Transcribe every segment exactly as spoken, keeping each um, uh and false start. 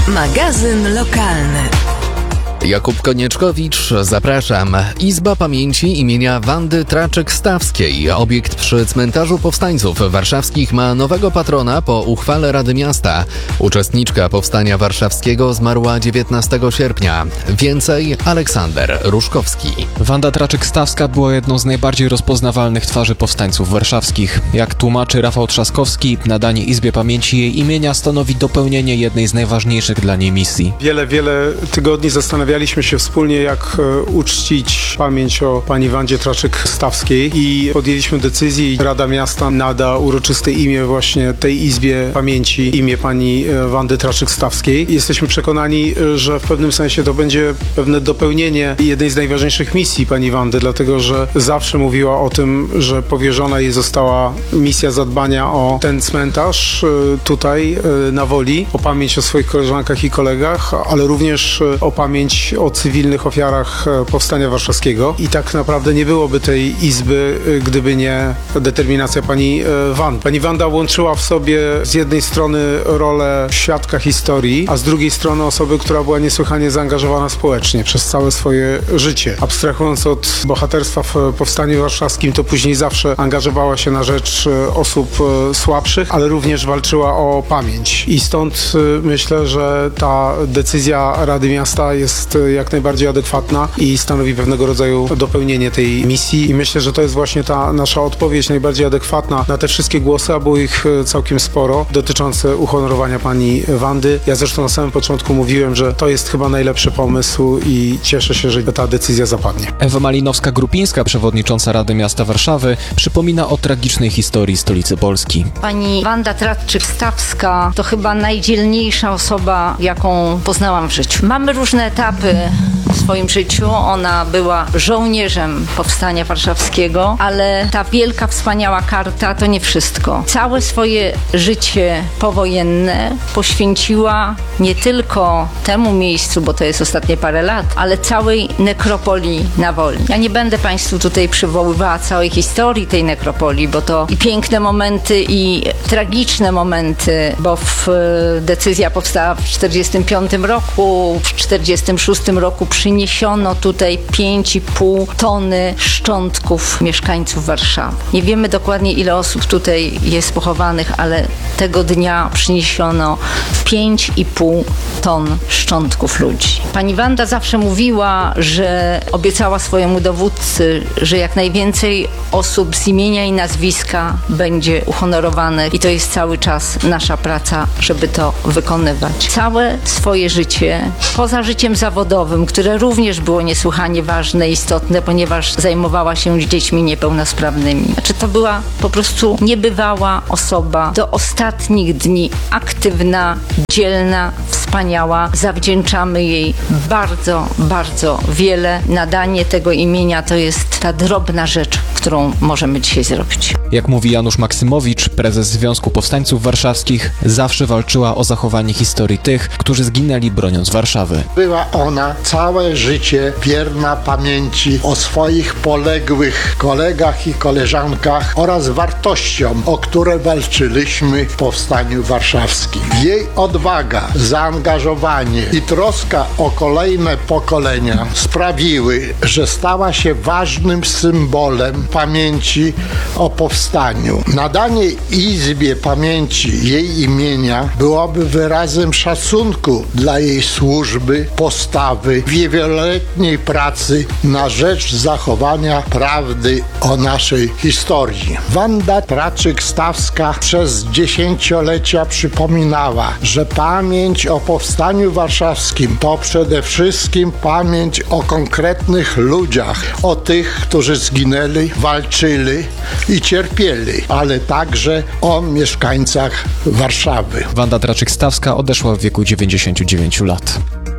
Magazyn lokalny. Jakub Konieczkowicz, zapraszam. Izba Pamięci imienia Wandy Traczyk-Stawskiej, obiekt przy Cmentarzu Powstańców Warszawskich, ma nowego patrona po uchwale Rady Miasta. Uczestniczka Powstania Warszawskiego zmarła dziewiętnastego sierpnia. Więcej Aleksander Różkowski. Wanda Traczyk-Stawska była jedną z najbardziej rozpoznawalnych twarzy powstańców warszawskich. Jak tłumaczy Rafał Trzaskowski, nadanie Izbie Pamięci jej imienia stanowi dopełnienie jednej z najważniejszych dla niej misji. Wiele, wiele tygodni zastanawialiśmy się wspólnie, jak uczcić pamięć o pani Wandzie Traczyk-Stawskiej i podjęliśmy decyzję i Rada Miasta nada uroczyste imię właśnie tej Izbie Pamięci, imię pani Wandy Traczyk-Stawskiej. Jesteśmy przekonani, że w pewnym sensie to będzie pewne dopełnienie jednej z najważniejszych misji pani Wandy, dlatego że zawsze mówiła o tym, że powierzona jej została misja zadbania o ten cmentarz tutaj na Woli, o pamięć o swoich koleżankach i kolegach, ale również o pamięć o cywilnych ofiarach Powstania Warszawskiego. I tak naprawdę nie byłoby tej izby, gdyby nie determinacja pani Wandy. Pani Wanda łączyła w sobie z jednej strony rolę świadka historii, a z drugiej strony osoby, która była niesłychanie zaangażowana społecznie przez całe swoje życie. Abstrahując od bohaterstwa w Powstaniu Warszawskim, to później zawsze angażowała się na rzecz osób słabszych, ale również walczyła o pamięć. I stąd myślę, że ta decyzja Rady Miasta jest jak najbardziej adekwatna i stanowi pewnego rodzaju dopełnienie tej misji. I myślę, że to jest właśnie ta nasza odpowiedź najbardziej adekwatna na te wszystkie głosy, a było ich całkiem sporo, dotyczące uhonorowania pani Wandy. Ja zresztą na samym początku mówiłem, że to jest chyba najlepszy pomysł i cieszę się, że ta decyzja zapadnie. Ewa Malinowska-Grupińska, przewodnicząca Rady Miasta Warszawy, przypomina o tragicznej historii stolicy Polski. Pani Wanda Traczyk-Stawska to chyba najdzielniejsza osoba, jaką poznałam w życiu. Mamy różne etapy w swoim życiu. Ona była żołnierzem Powstania Warszawskiego, ale ta wielka, wspaniała karta to nie wszystko. Całe swoje życie powojenne poświęciła nie tylko temu miejscu, bo to jest ostatnie parę lat, ale całej nekropolii na Woli. Ja nie będę Państwu tutaj przywoływała całej historii tej nekropolii, bo to i piękne momenty, i tragiczne momenty, bo w, decyzja powstała w czterdziestym piątym roku, w czterdziestym szóstym roku przyniesiono tutaj pięć i pół tony szczątków mieszkańców Warszawy. Nie wiemy dokładnie, ile osób tutaj jest pochowanych, ale tego dnia przyniesiono pięć i pół ton szczątków ludzi. Pani Wanda zawsze mówiła, że obiecała swojemu dowódcy, że jak najwięcej osób z imienia i nazwiska będzie uhonorowanych i to jest cały czas nasza praca, żeby to wykonywać. Całe swoje życie, poza życiem zawodowym, które również było niesłychanie ważne i istotne, ponieważ zajmowała się dziećmi niepełnosprawnymi. Znaczy to była po prostu niebywała osoba, do ostatnich dni aktywna, dzielna, wspaniała. Zawdzięczamy jej bardzo, bardzo wiele. Nadanie tego imienia to jest ta drobna rzecz, którą możemy dzisiaj zrobić. Jak mówi Janusz Maksymowicz, prezes Związku Powstańców Warszawskich, zawsze walczyła o zachowanie historii tych, którzy zginęli broniąc Warszawy. Była ona całe życie wierna pamięci o swoich poległych kolegach i koleżankach oraz wartościom, o które walczyliśmy w Powstaniu Warszawskim. Jej odwaga, zaangażowanie i troska o kolejne pokolenia sprawiły, że stała się ważnym symbolem pamięci o powstaniu. Nadanie Izbie Pamięci jej imienia byłoby wyrazem szacunku dla jej służby, postawy, wieloletniej pracy na rzecz zachowania prawdy o naszej historii. Wanda Traczyk-Stawska przez dziesięciolecia przypominała, że pamięć o Powstaniu Warszawskim to przede wszystkim pamięć o konkretnych ludziach, o tych, którzy zginęli, walczyli i cierpieli, ale także o mieszkańcach Warszawy. Wanda Traczyk-Stawska odeszła w wieku dziewięćdziesięciu dziewięciu lat.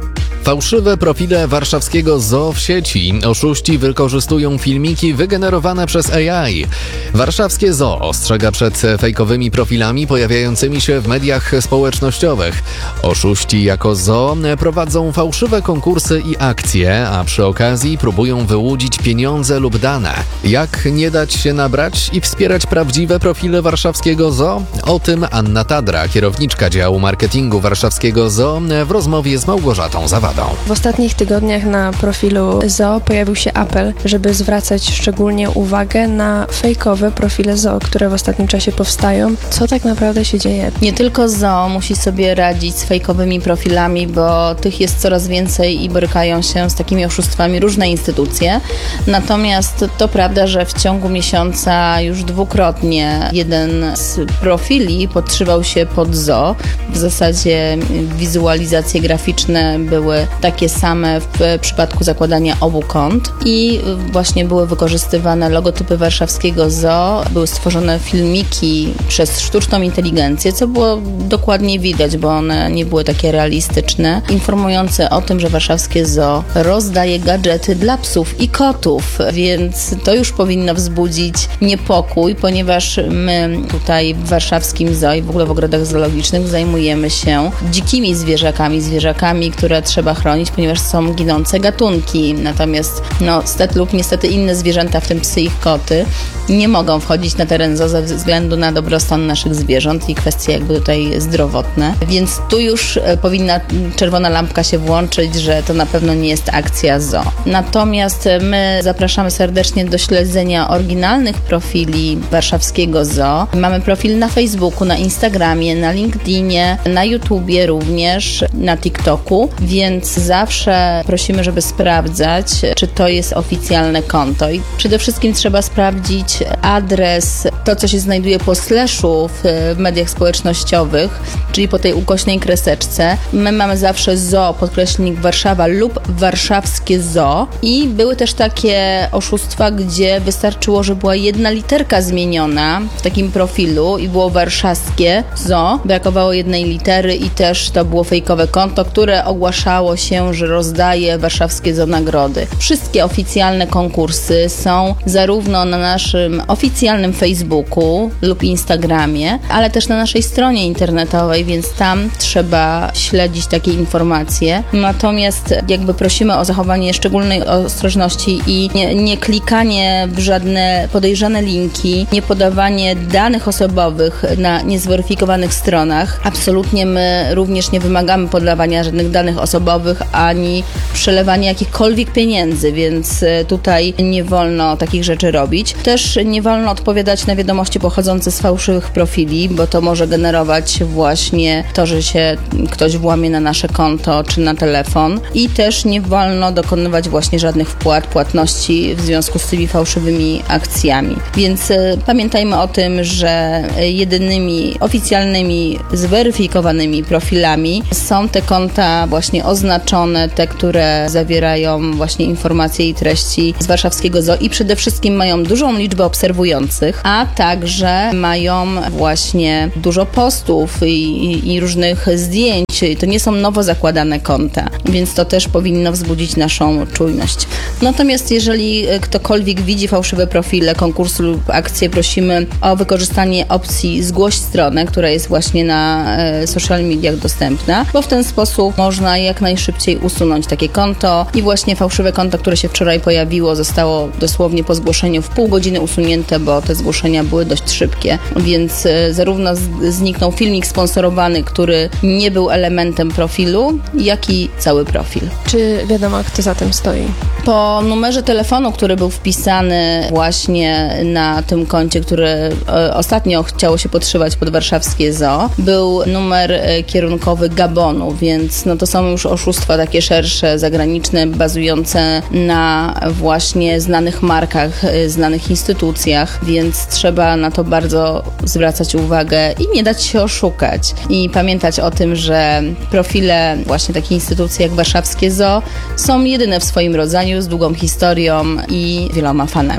Fałszywe profile warszawskiego zoo w sieci. Oszuści wykorzystują filmiki wygenerowane przez A I. Warszawskie zoo ostrzega przed fejkowymi profilami pojawiającymi się w mediach społecznościowych. Oszuści jako zoo prowadzą fałszywe konkursy i akcje, a przy okazji próbują wyłudzić pieniądze lub dane. Jak nie dać się nabrać i wspierać prawdziwe profile warszawskiego zoo? O tym Anna Tadra, kierowniczka działu marketingu warszawskiego zoo, w rozmowie z Małgorzatą Zawadą. W ostatnich tygodniach na profilu zoo pojawił się apel, żeby zwracać szczególnie uwagę na fejkowe profile zoo, które w ostatnim czasie powstają. Co tak naprawdę się dzieje? Nie tylko zoo musi sobie radzić z fejkowymi profilami, bo tych jest coraz więcej i borykają się z takimi oszustwami różne instytucje. Natomiast to prawda, że w ciągu miesiąca już dwukrotnie jeden z profili podszywał się pod zoo. W zasadzie wizualizacje graficzne były takie same w przypadku zakładania obu kont i właśnie były wykorzystywane logotypy warszawskiego zoo, były stworzone filmiki przez sztuczną inteligencję, co było dokładnie widać, bo one nie były takie realistyczne, informujące o tym, że warszawskie zoo rozdaje gadżety dla psów i kotów, więc to już powinno wzbudzić niepokój, ponieważ my tutaj w warszawskim zoo i w ogóle w ogrodach zoologicznych zajmujemy się dzikimi zwierzakami, zwierzakami, które trzeba chronić, ponieważ są ginące gatunki. Natomiast no, stety lub niestety inne zwierzęta, w tym psy i koty, nie mogą wchodzić na teren zoo ze względu na dobrostan naszych zwierząt i kwestie jakby tutaj zdrowotne. Więc tu już powinna czerwona lampka się włączyć, że to na pewno nie jest akcja zoo. Natomiast my zapraszamy serdecznie do śledzenia oryginalnych profili warszawskiego zoo. Mamy profil na Facebooku, na Instagramie, na LinkedInie, na YouTubie również, na TikToku, więc zawsze prosimy, żeby sprawdzać, czy to jest oficjalne konto. I przede wszystkim trzeba sprawdzić adres, to co się znajduje po slashu w mediach społecznościowych, czyli po tej ukośnej kreseczce. My mamy zawsze zoo, podkreślnik Warszawa lub warszawskie zoo i były też takie oszustwa, gdzie wystarczyło, że była jedna literka zmieniona w takim profilu i było warszawskie zoo, brakowało jednej litery i też to było fejkowe konto, które ogłaszało się, że rozdaje warszawskie zoo nagrody. Wszystkie oficjalne konkursy są zarówno na naszym oficjalnym Facebooku lub Instagramie, ale też na naszej stronie internetowej, więc tam trzeba śledzić takie informacje. Natomiast jakby prosimy o zachowanie szczególnej ostrożności i nie, nie klikanie w żadne podejrzane linki, nie podawanie danych osobowych na niezweryfikowanych stronach. Absolutnie my również nie wymagamy podawania żadnych danych osobowych ani przelewania jakichkolwiek pieniędzy, więc tutaj nie wolno takich rzeczy robić. Też nie wolno odpowiadać na wiadomości pochodzące z fałszywych profili, bo to może generować właśnie to, że się ktoś włamie na nasze konto czy na telefon i też nie wolno dokonywać właśnie żadnych wpłat, płatności w związku z tymi fałszywymi akcjami. Więc y, pamiętajmy o tym, że jedynymi oficjalnymi, zweryfikowanymi profilami są te konta właśnie oznaczone, te, które zawierają właśnie informacje i treści z warszawskiego zoo i przede wszystkim mają dużą liczbę obserwujących, a także mają właśnie dużo postów i, i, i różnych zdjęć. To nie są nowo zakładane konta, więc to też powinno wzbudzić naszą czujność. Natomiast jeżeli ktokolwiek widzi fałszywe profile, konkursy lub akcje, prosimy o wykorzystanie opcji zgłoś stronę, która jest właśnie na e, social mediach dostępna, bo w ten sposób można jak najszybciej usunąć takie konto i właśnie fałszywe konto, które się wczoraj pojawiło, zostało dosłownie po zgłoszeniu w pół godziny usunięte, bo te zgłoszenia były dość szybkie, więc e, zarówno z, zniknął filmik sponsorowany, który nie był elementem profilu, jak i cały profil. Czy wiadomo, kto za tym stoi? Po numerze telefonu, który był wpisany właśnie na tym koncie, który e, ostatnio chciało się podszywać pod warszawskie zoo, był numer e, kierunkowy Gabonu, więc no to są już oszustwa takie szersze, zagraniczne, bazujące na właśnie znanych markach, e, znanych instytucjach, więc trzeba na to bardzo zwracać uwagę i nie dać się oszukać. I pamiętać o tym, że profile właśnie takich instytucji jak warszawskie zoo są jedyne w swoim rodzaju, z długą historią i wieloma fanami.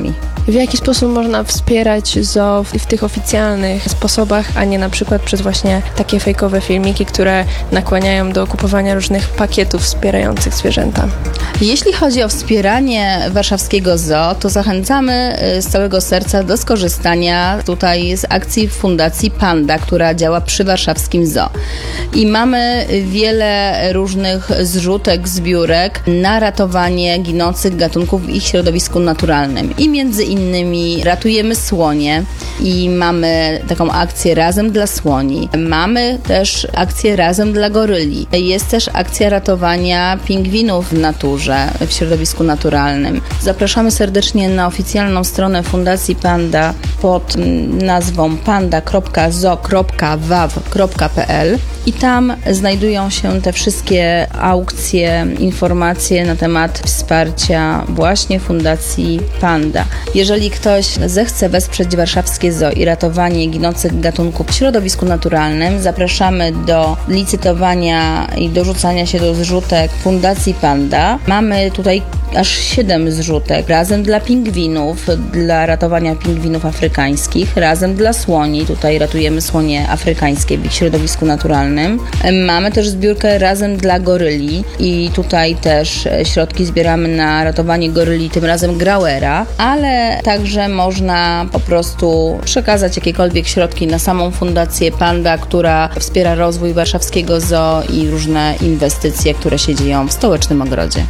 W jaki sposób można wspierać zoo w, w tych oficjalnych sposobach, a nie na przykład przez właśnie takie fejkowe filmiki, które nakłaniają do kupowania różnych pakietów wspierających zwierzęta? Jeśli chodzi o wspieranie warszawskiego zoo, to zachęcamy z całego serca do skorzystania tutaj z akcji Fundacji Panda, która działa przy warszawskim zoo. I mamy wiele różnych zrzutek, zbiórek na ratowanie ginących gatunków w ich środowisku naturalnym. I między innymi ratujemy słonie i mamy taką akcję Razem dla słoni. Mamy też akcję Razem dla goryli. Jest też akcja ratowania pingwinów w naturze, w środowisku naturalnym. Zapraszamy serdecznie na oficjalną stronę Fundacji Panda pod nazwą panda kropka zoo kropka waw kropka p l i tam znajdują się te wszystkie aukcje, informacje na temat wsparcia właśnie Fundacji Panda. Jeżeli ktoś zechce wesprzeć warszawskie zoo i ratowanie ginących gatunków w środowisku naturalnym, zapraszamy do licytowania i dorzucania się do zrzutek Fundacji Panda. Mamy tutaj aż siedem zrzutek. Razem dla pingwinów, dla ratowania pingwinów afrykańskich, razem dla słoni, tutaj ratujemy słonie afrykańskie w ich środowisku naturalnym. Mamy też zbiórkę Razem dla goryli i tutaj też środki zbieramy na ratowanie goryli, tym razem grauera, ale także można po prostu przekazać jakiekolwiek środki na samą Fundację Panda, która wspiera rozwój warszawskiego zoo i różne inwestycje, które się dzieją w Stołecznym Ogrodzie.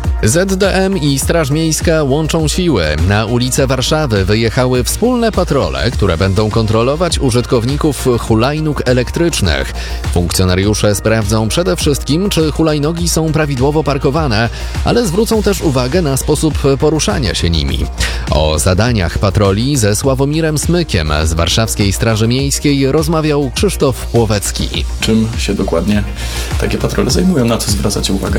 Z D M i Straż Miejska łączą siły. Na ulice Warszawy wyjechały wspólne patrole, które będą kontrolować użytkowników hulajnóg elektrycznych. Funkcjonariusze sprawdzą przede wszystkim, czy hulajnogi są prawidłowo parkowane, ale zwrócą też uwagę na sposób poruszania się nimi. O zadaniach patroli ze Sławomirem Smykiem z Warszawskiej Straży Miejskiej rozmawiał Krzysztof Płowecki. Czym się dokładnie takie patrole zajmują? Na co zwracacie uwagę?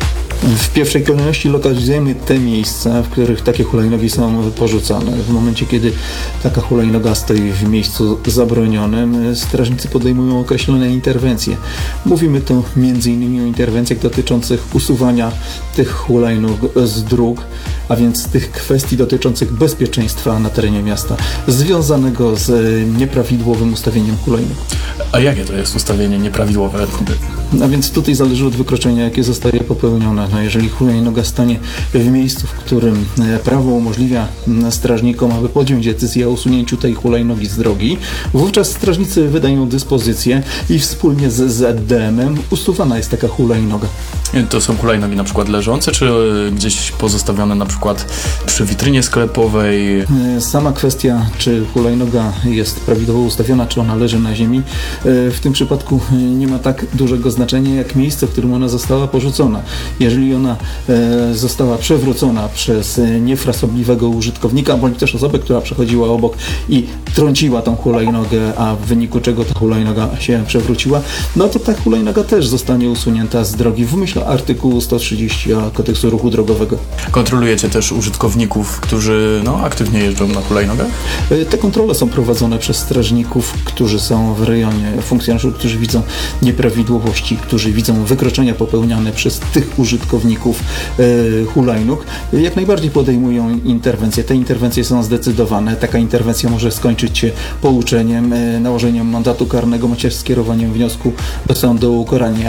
W pierwszej kolejności lokalizujemy te miejsca, w których takie hulajnogi są porzucane. W momencie, kiedy taka hulajnoga stoi w miejscu zabronionym, strażnicy podejmują określone interwencje. Mówimy tu między innymi o interwencjach dotyczących usuwania tych hulajnóg z dróg, a więc tych kwestii dotyczących bezpieczeństwa na terenie miasta, związanego z nieprawidłowym ustawieniem hulajnóg. A jakie to jest ustawienie nieprawidłowe? A więc tutaj zależy od wykroczenia, jakie zostaje popełnione. No jeżeli hulajnoga stanie w miejscu, w którym prawo umożliwia strażnikom, aby podjąć decyzję o usunięciu tej hulajnogi z drogi, wówczas strażnicy wydają dyspozycję i wspólnie z Z D M-em usuwana jest taka hulajnoga. To są hulajnogi na przykład leżące, czy gdzieś pozostawione na przykład przy witrynie sklepowej? Sama kwestia, czy hulajnoga jest prawidłowo ustawiona, czy ona leży na ziemi, w tym przypadku nie ma tak dużego znaczenia, jak miejsce, w którym ona została porzucona. Jeżeli ona została przewrócona przez niefrasobliwego użytkownika, bądź też osobę, która przechodziła obok i trąciła tą hulajnogę, a w wyniku czego ta hulajnoga się przewróciła, no to ta hulajnoga też zostanie usunięta z drogi w myśl artykułu sto trzydzieści a Kodeksu Ruchu Drogowego. Kontrolujecie też użytkowników, którzy no, aktywnie jeżdżą na hulajnogach? Te kontrole są prowadzone przez strażników, którzy są w rejonie, funkcjonariuszy, którzy widzą nieprawidłowości, którzy widzą wykroczenia popełniane przez tych użytkowników e, hulajnóg. Jak najbardziej podejmują interwencje. Te interwencje są zdecydowane. Taka interwencja może skończyć się pouczeniem, e, nałożeniem mandatu karnego, bądź skierowaniem wniosku do sądu o ukaranie.